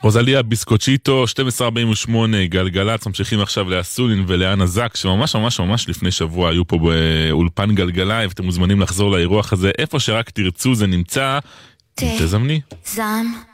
רוזליה ביסקוצ'יטו, 12:48, גלגלצ, ממשיכים עכשיו לאסולין ולאנה זק, שממש ממש ממש לפני שבוע היו פה באולפן גלגלאי, ואתם מוזמנים לחזור לאירוח הזה, איפה שרק תרצו זה נמצא, תזמני. זם